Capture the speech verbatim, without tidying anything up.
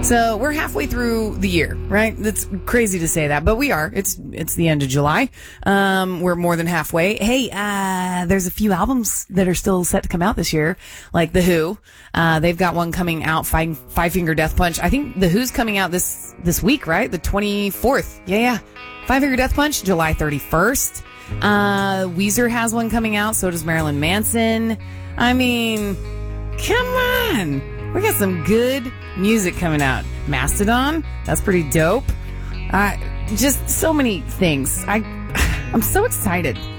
So we're halfway through the year, right? That's crazy to say that, but we are. It's it's the end of July. Um, we're more than halfway. Hey, uh, there's a few albums that are still set to come out this year, like The Who. Uh, they've got one coming out, Five, Five Finger Death Punch. I think The Who's coming out this this week, right? The twenty-fourth. Yeah, yeah. Five Finger Death Punch, July thirty-first. Uh, Weezer has one coming out. So does Marilyn Manson. I mean, come on. We got some good music coming out. Mastodon, that's pretty dope. Uh, just so many things. I, I'm so excited.